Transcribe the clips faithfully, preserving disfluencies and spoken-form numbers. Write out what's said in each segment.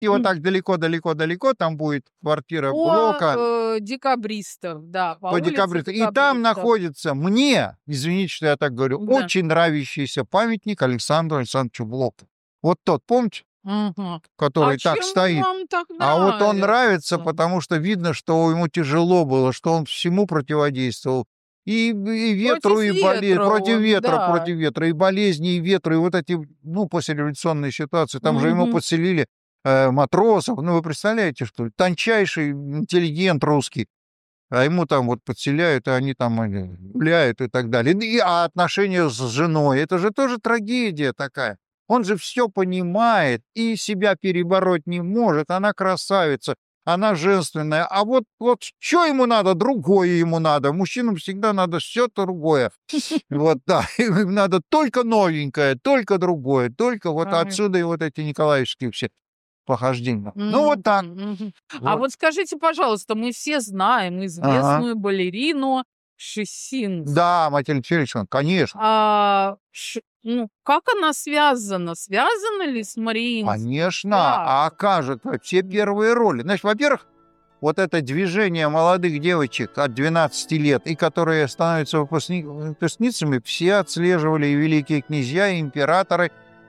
И вот так далеко-далеко-далеко там будет квартира По Блока. э, декабристов, да, по По улице декабристам. И там декабристов. находится мне, извините, что я так говорю, Да. очень нравящийся памятник Александру Александровичу Блоку. Вот тот, помните, Мгм. который А так чем стоит? вам так А вот он нравится, нравится? потому что видно, что ему тяжело было, что он всему противодействовал. И, и ветру, Против и болезни, ветра против он, ветра, да. против ветра, и болезни, и ветру, и вот эти, ну, послереволюционные ситуации. Там же ему Мгм. подселили э, матросов. Ну, вы представляете, что ли? Тончайший интеллигент русский. А ему там вот подселяют, и они там э, гуляют и так далее. И, а отношения с женой, это же тоже трагедия такая. Он же все понимает и себя перебороть не может. Она красавица, она женственная. А вот, вот что ему надо? Другое ему надо. Мужчинам всегда надо все другое. Вот, да. Им надо только новенькое, только другое. Только вот Ага. отсюда и вот эти николаевские все похождения. Ну, вот так. Мгм, мгм. А Вот. вот скажите, пожалуйста, мы все знаем Ага. известную балерину Шесинскую. Да, Матильда Феликсовна, конечно. А, ш ну, как она связана? Связана ли с Мариинским Конечно. театром? А как же, все первые роли. Значит, во-первых, вот это движение молодых девочек от двенадцати лет, и которые становятся выпускни- выпускницами, все отслеживали и великие князья, и императоры,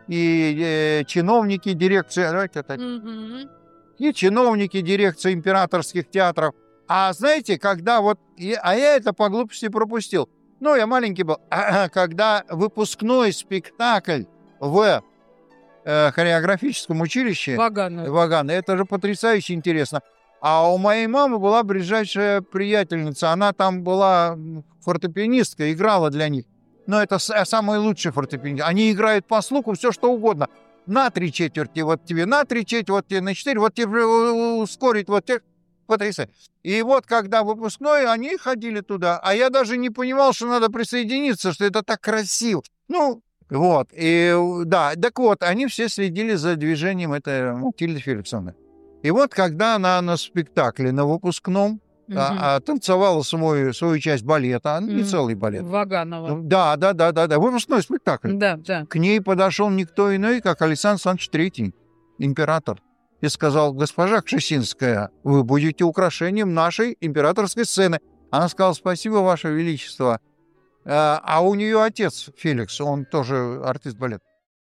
и э, чиновники дирекции, давайте это, Мгм. и чиновники дирекции императорских театров. А знаете, когда вот, и- а я это по глупости пропустил. Ну, я маленький был, когда выпускной спектакль в э, хореографическом училище Вагановой. Вагана, это же потрясающе интересно. А у моей мамы была ближайшая приятельница, она там была м, фортепианистка, играла для них. Но это с- самые лучшие фортепианисты. Они играют по слуху все что угодно. На три четверти, вот тебе на три четверти, вот тебе на четыре, вот тебе у- ускорить, вот тебе потрясающе. И вот когда выпускной, они ходили туда, а я даже не понимал, что надо присоединиться, что это так красиво. Ну, вот, и э, да, так вот, они все следили за движением этой Матильды Феликсовны. И вот когда она на спектакле, на выпускном, Мгм. а, а, танцевала свой, свою часть балета, а не Мгм. целый балет. Ваганова. Ну, Да, да, да, да, да, выпускной спектакль. Да, да. К ней подошел никто иной, как Александр Александрович Третий, император, и сказал: госпожа Кшесинская, вы будете украшением нашей императорской сцены. Она сказала: спасибо, ваше величество. А а у нее отец Феликс, он тоже артист балета.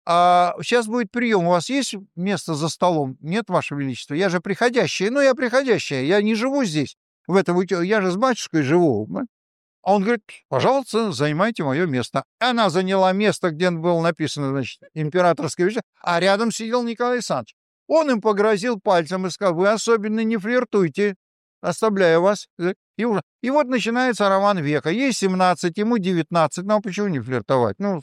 А сейчас будет прием, у вас есть место за столом? Нет, ваше величество, я же приходящая. Ну, я приходящая, я не живу здесь, в этом, уте- я же с батюшкой живу. А он говорит: пожалуйста, займайте мое место. Она заняла место, где было написано, значит, императорское вечер, а рядом сидел Николай Александрович. Он им погрозил пальцем и сказал: вы особенно не флиртуйте, оставляю вас. И, уже. И вот начинается роман века. Ей семнадцать, ему девятнадцать. Ну, а почему не флиртовать? Ну,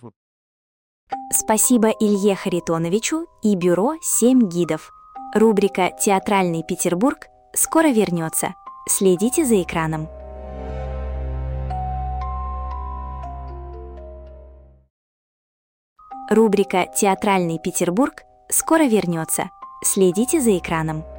Спасибо Илье Харитоновичу и бюро «Семь гидов». Рубрика «Театральный Петербург» скоро вернется. Следите за экраном. Рубрика «Театральный Петербург» скоро вернется. Следите за экраном.